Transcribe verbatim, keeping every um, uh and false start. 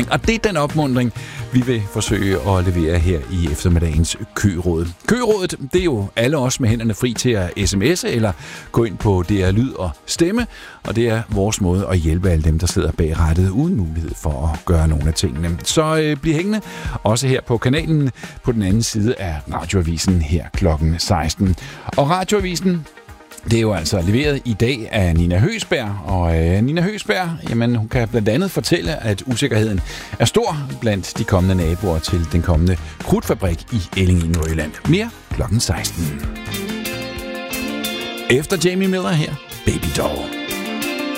opmuntring. Og det er den opmuntring, vi vil forsøge at levere her i eftermiddagens Køråd. Kørådet, det er jo alle os med hænderne fri til at sms'e eller gå ind på D R Lyd og stemme. Og det er vores måde at hjælpe alle dem, der sidder bag rattet uden mulighed for at gøre nogle af tingene. Så øh, bliv hængende, også her på kanalen på den anden side af Radioavisen her klokken seksten. Og Radioavisen, det er jo altså leveret i dag af Nina Høgsberg, og øh, Nina Høgsberg, jamen, hun kan blandt andet fortælle, at usikkerheden er stor blandt de kommende naboer til den kommende krudtfabrik i Elling i Nordjylland. Mere klokken seksten. Efter Jamie Miller her, Baby Doll.